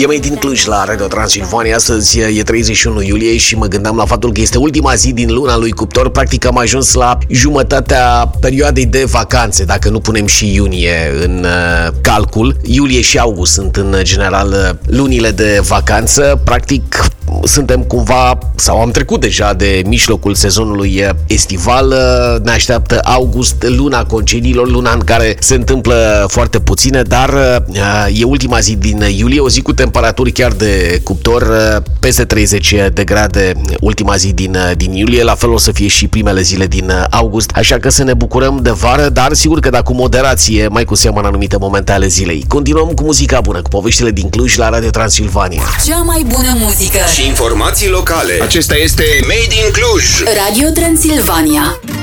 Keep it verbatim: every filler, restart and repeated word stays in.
E mai din Cluj la Radio Transilvania. Astăzi e treizeci și unu iulie și mă gândeam la faptul că este ultima zi din luna lui Cuptor. Practic am ajuns la jumătatea perioadei de vacanțe, dacă nu punem și iunie în uh, calcul. Iulie și august sunt în general uh, lunile de vacanță. Practic suntem cumva, sau am trecut deja de mijlocul sezonului estival. Ne așteaptă august, luna concediilor, luna în care se întâmplă foarte puține, dar e ultima zi din iulie, o zi cu temperaturi chiar de cuptor, peste treizeci de grade, ultima zi din, din iulie, la fel o să fie și primele zile din august, așa că să ne bucurăm de vară, dar sigur că da, cu moderație, mai cu seamă în anumite momente ale zilei. Continuăm cu muzica bună, cu poveștile din Cluj la Radio Transilvania. Cea mai bună muzică și informații locale. Acesta este Made in Cluj, Radio Transilvania.